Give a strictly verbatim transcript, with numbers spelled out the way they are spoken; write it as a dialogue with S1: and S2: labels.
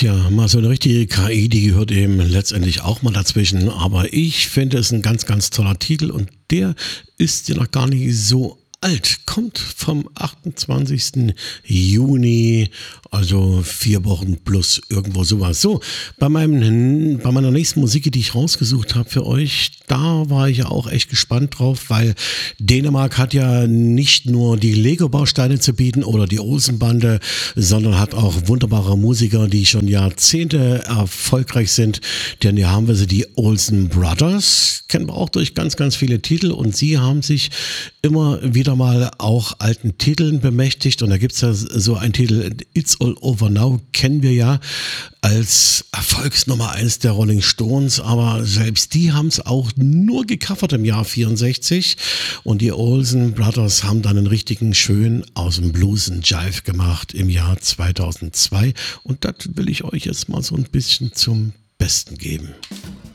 S1: Tja, mal so eine richtige K I, die gehört eben letztendlich auch mal dazwischen. Aber ich finde es ein ganz, ganz toller Titel und der ist ja noch gar nicht so alt. Kommt vom achtundzwanzigsten Juni, also vier Wochen plus irgendwo sowas. So, bei, meinem, bei meiner nächsten Musik, die ich rausgesucht habe für euch, da war ich ja auch echt gespannt drauf, weil Dänemark hat ja nicht nur die Lego-Bausteine zu bieten oder die Olsenbande, sondern hat auch wunderbare Musiker, die schon Jahrzehnte erfolgreich sind. Denn hier haben wir sie, die Olsen Brothers, kennen wir auch durch ganz, ganz viele Titel und sie haben sich immer wieder mal auch alten Titeln bemächtigt und da gibt es ja so einen Titel, It's All Over Now, kennen wir ja als Erfolgsnummer eins der Rolling Stones, aber selbst die haben es auch nur gecovert im Jahr vierundsechzig und die Olsen Brothers haben dann einen richtigen schön aus dem Blues and Jive gemacht im Jahr zweitausendzwei und das will ich euch jetzt mal so ein bisschen zum Besten geben.